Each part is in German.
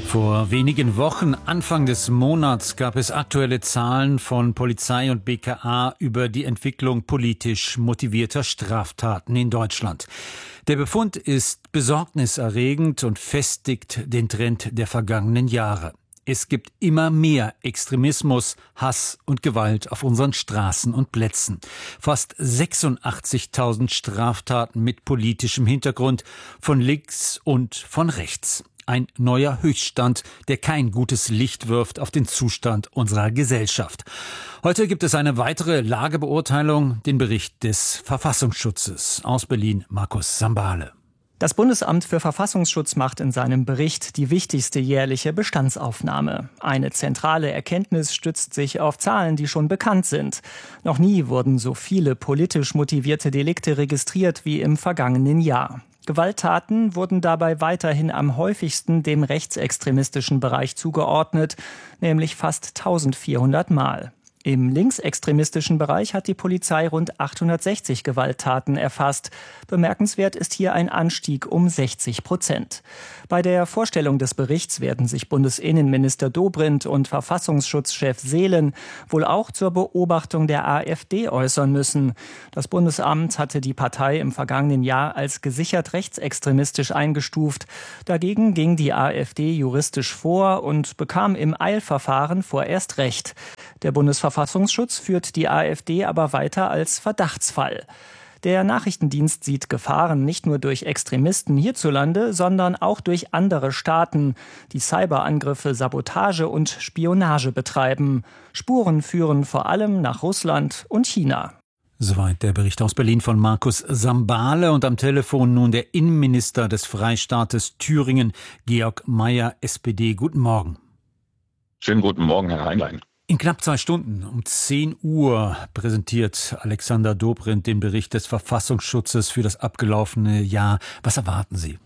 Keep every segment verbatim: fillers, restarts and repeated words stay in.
Vor wenigen Wochen, Anfang des Monats, gab es aktuelle Zahlen von Polizei und B K A über die Entwicklung politisch motivierter Straftaten in Deutschland. Der Befund ist besorgniserregend und festigt den Trend der vergangenen Jahre. Es gibt immer mehr Extremismus, Hass und Gewalt auf unseren Straßen und Plätzen. Fast sechsundachtzigtausend Straftaten mit politischem Hintergrund von links und von rechts. Ein neuer Höchststand, der kein gutes Licht wirft auf den Zustand unserer Gesellschaft. Heute gibt es eine weitere Lagebeurteilung, den Bericht des Verfassungsschutzes. Aus Berlin, Markus Sambale. Das Bundesamt für Verfassungsschutz macht in seinem Bericht die wichtigste jährliche Bestandsaufnahme. Eine zentrale Erkenntnis stützt sich auf Zahlen, die schon bekannt sind. Noch nie wurden so viele politisch motivierte Delikte registriert wie im vergangenen Jahr. Gewalttaten wurden dabei weiterhin am häufigsten dem rechtsextremistischen Bereich zugeordnet, nämlich fast eintausendvierhundert Mal. Im linksextremistischen Bereich hat die Polizei rund achthundertsechzig Gewalttaten erfasst. Bemerkenswert ist hier ein Anstieg um sechzig Prozent. Bei der Vorstellung des Berichts werden sich Bundesinnenminister Dobrindt und Verfassungsschutzchef Seelen wohl auch zur Beobachtung der AfD äußern müssen. Das Bundesamt hatte die Partei im vergangenen Jahr als gesichert rechtsextremistisch eingestuft. Dagegen ging die AfD juristisch vor und bekam im Eilverfahren vorerst Recht. Der Bundesverfassungsschutz führt die AfD aber weiter als Verdachtsfall. Der Nachrichtendienst sieht Gefahren nicht nur durch Extremisten hierzulande, sondern auch durch andere Staaten, die Cyberangriffe, Sabotage und Spionage betreiben. Spuren führen vor allem nach Russland und China. Soweit der Bericht aus Berlin von Markus Sambale. Und am Telefon nun der Innenminister des Freistaates Thüringen, Georg Mayer, S P D. Guten Morgen. Schönen guten Morgen, Herr Heinlein. In knapp zwei Stunden, um zehn Uhr, präsentiert Alexander Dobrindt den Bericht des Verfassungsschutzes für das abgelaufene Jahr. Was erwarten Sie?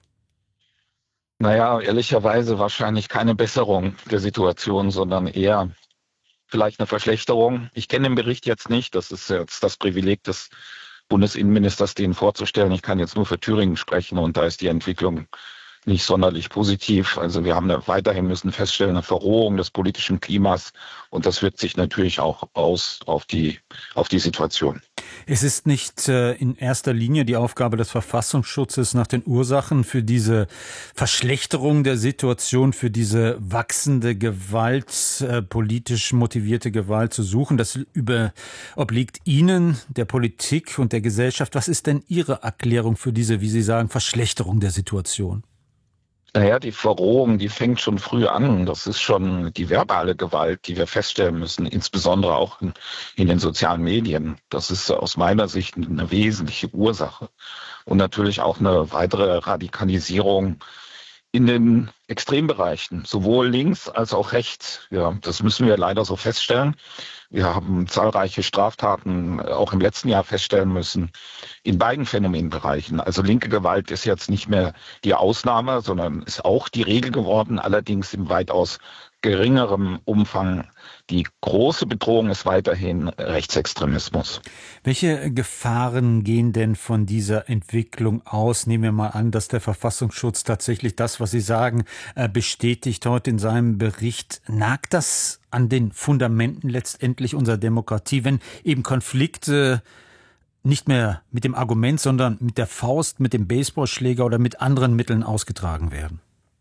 Naja, ehrlicherweise wahrscheinlich keine Besserung der Situation, sondern eher vielleicht eine Verschlechterung. Ich kenne den Bericht jetzt nicht. Das ist jetzt das Privileg des Bundesinnenministers, den vorzustellen. Ich kann jetzt nur für Thüringen sprechen und da ist die Entwicklung nicht sonderlich positiv. Also wir haben da weiterhin müssen feststellen, eine Verrohung des politischen Klimas und das wirkt sich natürlich auch aus auf die, auf die Situation. Es ist nicht äh, in erster Linie die Aufgabe des Verfassungsschutzes, nach den Ursachen für diese Verschlechterung der Situation, für diese wachsende Gewalt, äh, politisch motivierte Gewalt zu suchen. Das über, obliegt Ihnen, der Politik und der Gesellschaft. Was ist denn Ihre Erklärung für diese, wie Sie sagen, Verschlechterung der Situation? Naja, die Verrohung, die fängt schon früh an. Das ist schon die verbale Gewalt, die wir feststellen müssen, insbesondere auch in, in den sozialen Medien. Das ist aus meiner Sicht eine wesentliche Ursache. Und natürlich auch eine weitere Radikalisierung in den Extrembereichen, sowohl links als auch rechts. Ja, das müssen wir leider so feststellen. Wir haben zahlreiche Straftaten auch im letzten Jahr feststellen müssen in beiden Phänomenbereichen. Also linke Gewalt ist jetzt nicht mehr die Ausnahme, sondern ist auch die Regel geworden, allerdings im weitaus geringerem Umfang. Die große Bedrohung ist weiterhin Rechtsextremismus. Welche Gefahren gehen denn von dieser Entwicklung aus? Nehmen wir mal an, dass der Verfassungsschutz tatsächlich das, was Sie sagen, bestätigt heute in seinem Bericht. Nagt das an den Fundamenten letztendlich unserer Demokratie, wenn eben Konflikte nicht mehr mit dem Argument, sondern mit der Faust, mit dem Baseballschläger oder mit anderen Mitteln ausgetragen werden?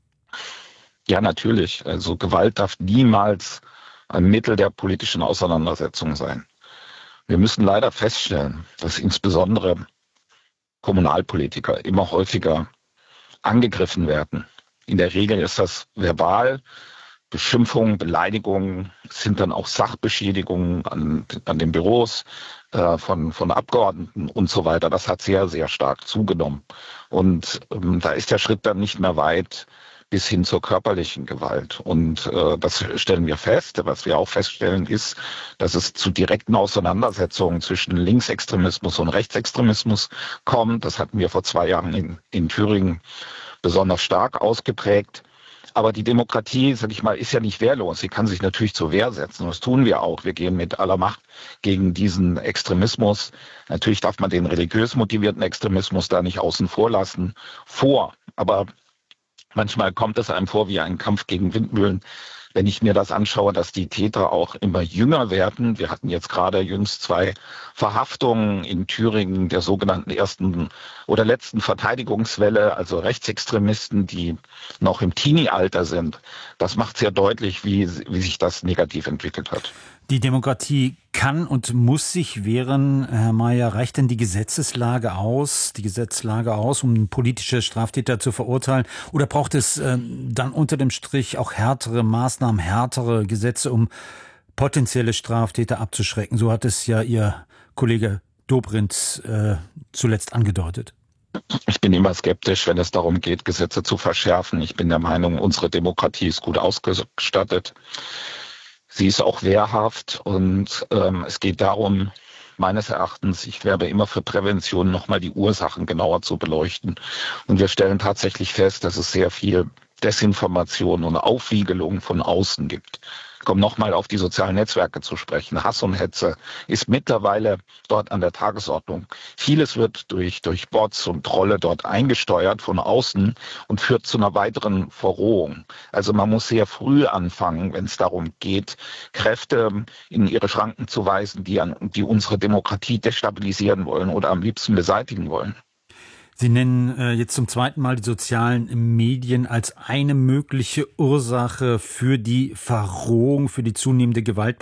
Ja, natürlich. Also Gewalt darf niemals ein Mittel der politischen Auseinandersetzung sein. Wir müssen leider feststellen, dass insbesondere Kommunalpolitiker immer häufiger angegriffen werden. In der Regel ist das verbal. Beschimpfungen, Beleidigungen sind dann auch Sachbeschädigungen an, an den Büros äh, von, von Abgeordneten und so weiter. Das hat sehr, sehr stark zugenommen. Und ähm, da ist der Schritt dann nicht mehr weit bis hin zur körperlichen Gewalt. Und äh, das stellen wir fest. Was wir auch feststellen ist, dass es zu direkten Auseinandersetzungen zwischen Linksextremismus und Rechtsextremismus kommt. Das hatten wir vor zwei Jahren in, in Thüringen besonders stark ausgeprägt. Aber die Demokratie, sag ich mal, ist ja nicht wehrlos. Sie kann sich natürlich zur Wehr setzen. Das tun wir auch. Wir gehen mit aller Macht gegen diesen Extremismus. Natürlich darf man den religiös motivierten Extremismus da nicht außen vor lassen. Vor. Aber Manchmal kommt es einem vor wie ein Kampf gegen Windmühlen. Wenn ich mir das anschaue, dass die Täter auch immer jünger werden. Wir hatten jetzt gerade jüngst zwei Verhaftungen in Thüringen der sogenannten ersten oder letzten Verteidigungswelle, also Rechtsextremisten, die noch im Teenie-Alter sind. Das macht sehr deutlich, wie, wie sich das negativ entwickelt hat. Die Demokratie kann und muss sich wehren. Herr Mayer, reicht denn die Gesetzeslage aus, die Gesetzlage aus, um politische Straftäter zu verurteilen? Oder braucht es äh, dann unter dem Strich auch härtere Maßnahmen, härtere Gesetze, um potenzielle Straftäter abzuschrecken? So hat es ja Ihr Kollege Dobrindt äh, zuletzt angedeutet. Ich bin immer skeptisch, wenn es darum geht, Gesetze zu verschärfen. Ich bin der Meinung, unsere Demokratie ist gut ausgestattet. Sie ist auch wehrhaft und ähm, es geht darum, meines Erachtens, ich werbe immer für Prävention, nochmal die Ursachen genauer zu beleuchten. Und wir stellen tatsächlich fest, dass es sehr viel Desinformation und Aufwiegelung von außen gibt. Ich komme nochmal auf die sozialen Netzwerke zu sprechen. Hass und Hetze ist mittlerweile dort an der Tagesordnung. Vieles wird durch, durch Bots und Trolle dort eingesteuert von außen und führt zu einer weiteren Verrohung. Also man muss sehr früh anfangen, wenn es darum geht, Kräfte in ihre Schranken zu weisen, die, an, die unsere Demokratie destabilisieren wollen oder am liebsten beseitigen wollen. Sie nennen äh, jetzt zum zweiten Mal die sozialen Medien als eine mögliche Ursache für die Verrohung, für die zunehmende Gewalt